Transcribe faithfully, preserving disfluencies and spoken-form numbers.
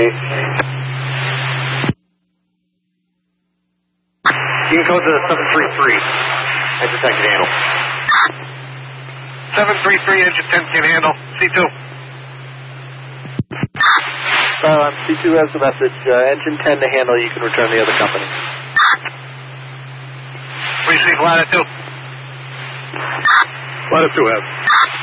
You can code to seven three three. Engine ten can handle. seven three three, engine ten can handle. C two. Uh, C two has the message. Uh, engine ten to handle. You can return the other company. Receive latitude. Latitude has.